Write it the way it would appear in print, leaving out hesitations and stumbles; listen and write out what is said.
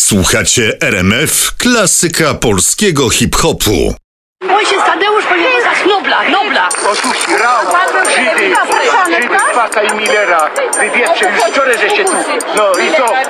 Słuchacie RMF, klasyka polskiego hip-hopu. Ojciec Tadeusz powinien zostać Nobla. Otóż grał Żydy, Paka i Millera. Wy wiecie, już wczoraj żeście tu. No i co?